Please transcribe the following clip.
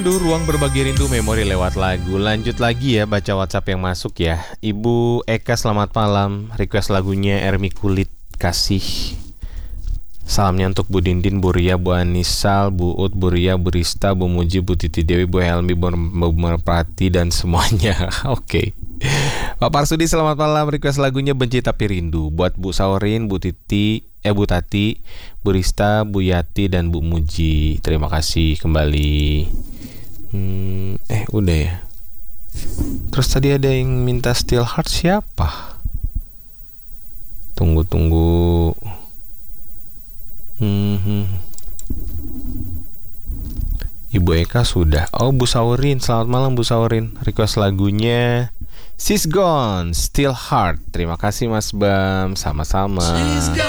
Rindu, ruang berbagi rindu memori lewat lagu. Lanjut lagi ya baca WhatsApp yang masuk ya. Ibu Eka selamat malam. Request lagunya Ermi Kulit Kasih. Salamnya untuk Bu Dindin, Bu Ria, Bu Anisal, Bu Ut, Bu Ria, Bu Rista, Bu Muji, Bu Titi Dewi, Bu Helmi, Bu Merpati dan semuanya. Oke. Pak Parsudi selamat malam. Request lagunya Benci Tapi Rindu buat Bu Saurin, Bu Tati, Bu Rista, Bu Yati dan Bu Muji. Terima kasih kembali. Udah ya. Terus tadi ada yang minta Still Heart siapa? Tunggu. Ibu Eka sudah. Oh, Bu Saurin, selamat malam Bu Saurin. Request lagunya She's Gone, Still Heart. Terima kasih Mas Bam, sama-sama.